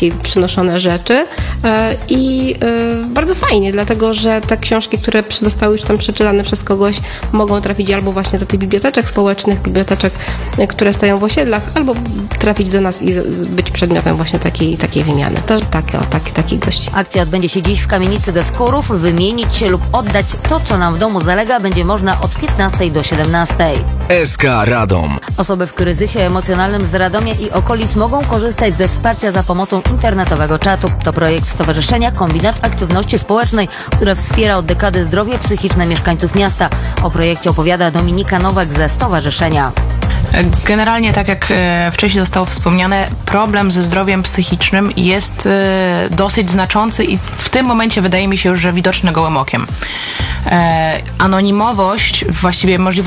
częściej przynoszone rzeczy i bardzo fajnie, dlatego że te książki, które zostały już tam przeczytane przez kogoś, mogą trafić albo właśnie do tych biblioteczek społecznych, biblioteczek, które stoją w osiedlach, albo trafić do nas i być przedmiotem właśnie takiej wymiany. To taki gość. Akcja odbędzie się dziś w Kamienicy Deskurów. Wymienić się lub oddać to, co nam w domu zalega, będzie można od 15 do 17. SK Radom. Osoby w kryzysie emocjonalnym z Radomia i okolic mogą korzystać ze wsparcia za pomocą internetowego czatu. To projekt Stowarzyszenia Kombinat Aktywności Społecznej, które wspiera od dekady zdrowie psychiczne mieszkańców miasta. O projekcie opowiada Dominika Nowak ze stowarzyszenia. Generalnie, tak jak wcześniej zostało wspomniane, problem ze zdrowiem psychicznym jest dosyć znaczący i w tym momencie wydaje mi się już, że widoczny gołym okiem. Anonimowość, właściwie możliwość